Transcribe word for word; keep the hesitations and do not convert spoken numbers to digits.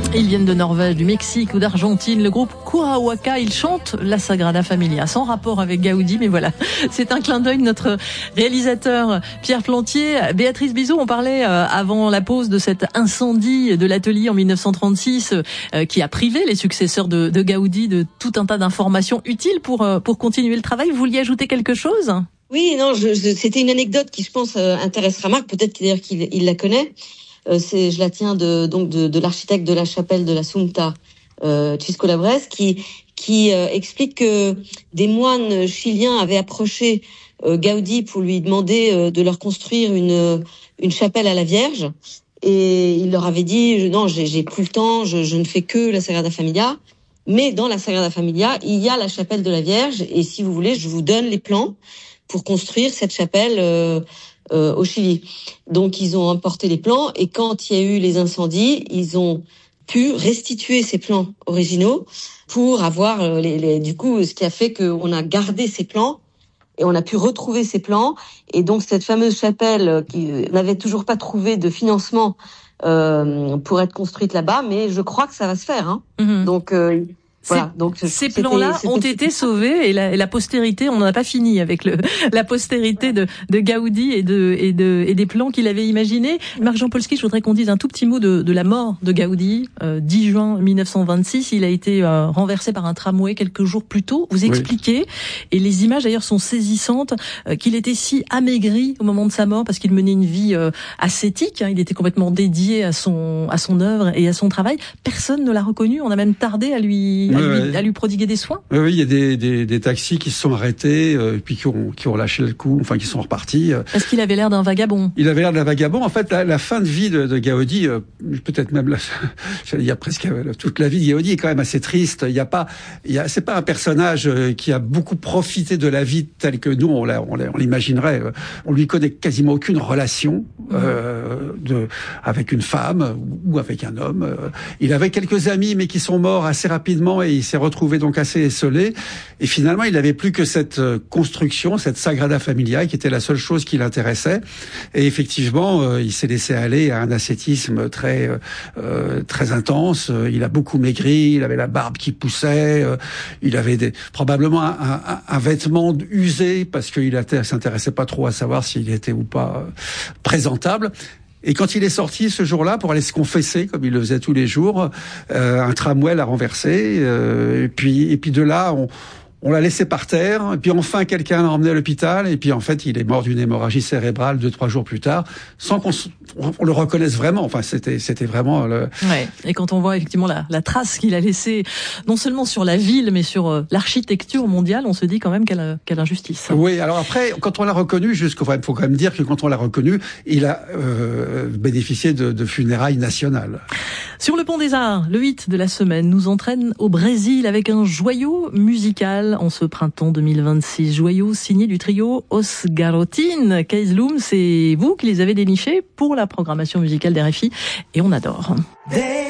Ils viennent de Norvège, du Mexique ou d'Argentine. Le groupe Cuauhtémoc, ils chantent la Sagrada Familia, sans rapport avec Gaudi, mais voilà, c'est un clin d'œil de notre réalisateur Pierre Plantier. Béatrice Bizot, on parlait avant la pause de cet incendie de l'atelier en mille neuf cent trente-six qui a privé les successeurs de, de Gaudi de tout un tas d'informations utiles pour, pour continuer le travail. Vous vouliez ajouter quelque chose ? Oui, non, je, je, c'était une anecdote qui, je pense, intéressera Marc. Peut-être qu'il, qu'il il la connaît. Euh, c'est, je la tiens de, donc de, de l'architecte de la chapelle de l'Assumpta, euh, Chisco Labres, qui, qui euh, explique que des moines chiliens avaient approché euh, Gaudi pour lui demander euh, de leur construire une, une chapelle à la Vierge. Et il leur avait dit, non, j'ai, j'ai plus le temps, je, je ne fais que la Sagrada Familia. Mais dans la Sagrada Familia, il y a la chapelle de la Vierge. Et si vous voulez, je vous donne les plans pour construire cette chapelle euh, euh, au Chili. Donc, ils ont emporté les plans. Et quand il y a eu les incendies, ils ont pu restituer ces plans originaux pour avoir euh, les, les, du coup, ce qui a fait qu'on a gardé ces plans et on a pu retrouver ces plans. Et donc, cette fameuse chapelle qui n'avait toujours pas trouvé de financement euh, pour être construite là-bas, mais je crois que ça va se faire. Hein. Mmh. Donc, euh, voilà, donc ces plans-là c'était, ont été sauvés et la, et la postérité, on n'en a pas fini avec le, la postérité de, de Gaudi et, de, et, de, et des plans qu'il avait imaginés. Marc Jampolsky, je voudrais qu'on dise un tout petit mot de, de la mort de Gaudi. Euh, dix juin mille neuf cent vingt-six, il a été euh, renversé par un tramway quelques jours plus tôt. Vous expliquez, oui. Et les images d'ailleurs sont saisissantes, euh, qu'il était si amaigri au moment de sa mort parce qu'il menait une vie euh, ascétique. Hein, il était complètement dédié à son, à son œuvre et à son travail. Personne ne l'a reconnu. On a même tardé à lui... À, lui, à lui prodiguer des soins. Oui, oui, il y a des, des, des taxis qui se sont arrêtés, euh, puis qui ont, qui ont lâché le coup, enfin qui sont repartis. Est-ce qu'il avait l'air d'un vagabond ? Il avait l'air d'un vagabond. En fait, la, la fin de vie de, de Gaudi, euh, peut-être même, la, j'allais dire presque euh, toute la vie de Gaudi est quand même assez triste. Il y a pas, il y a, c'est pas un personnage euh, qui a beaucoup profité de la vie telle que nous on, la, on, la, on l'imaginerait. On lui connaît quasiment aucune relation euh, de, avec une femme ou avec un homme. Il avait quelques amis, mais qui sont morts assez rapidement et il s'est retrouvé donc assez esselé. Et finalement, il n'avait plus que cette construction, cette Sagrada Familia, qui était la seule chose qui l'intéressait. Et effectivement, euh, il s'est laissé aller à un ascétisme très euh, très intense. Il a beaucoup maigri, il avait la barbe qui poussait, euh, il avait des, probablement un, un, un vêtement usé parce qu'il ne s'intéressait pas trop à savoir s'il était ou pas euh, présentable. Et quand il est sorti ce jour-là pour aller se confesser, comme il le faisait tous les jours, euh, un tramway l'a renversé. Euh, et puis, et puis de là, on, on l'a laissé par terre. Et puis enfin, quelqu'un l'a emmené à l'hôpital. Et puis en fait, il est mort d'une hémorragie cérébrale deux, trois jours plus tard, sans qu'on on le reconnaisse vraiment. Enfin, c'était, c'était vraiment le. Ouais. Et quand on voit effectivement la, la trace qu'il a laissée, non seulement sur la ville, mais sur euh, l'architecture mondiale, on se dit quand même quelle, quelle injustice. Oui. Alors après, quand on l'a reconnu, jusqu'au, il faut quand même dire que quand on l'a reconnu, il a euh, bénéficié de, de funérailles nationales. Sur le Pont des Arts, le huit de la semaine nous entraîne au Brésil avec un joyau musical en ce printemps deux mille vingt-six. Joyau signé du trio Os Garotines. Kees Loom, c'est vous qui les avez dénichés pour la programmation musicale d'R F I et on adore.